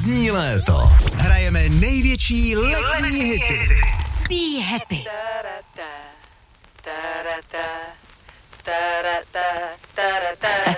Zní léto. Hrajeme největší letní hity. Be happy.